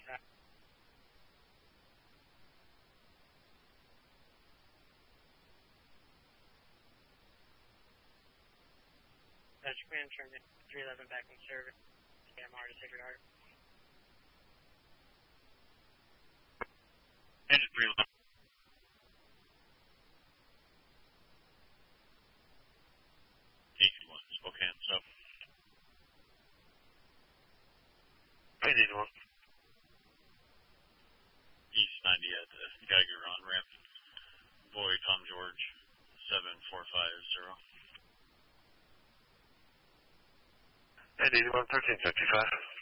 That's command, turn 311 back in service. AMR to Sacred Heart. Engine 311. AC1, Spokane, so. AC1. East 90 at the Geiger on ramp. Boy, Tom George, 7450. And 81, 1355.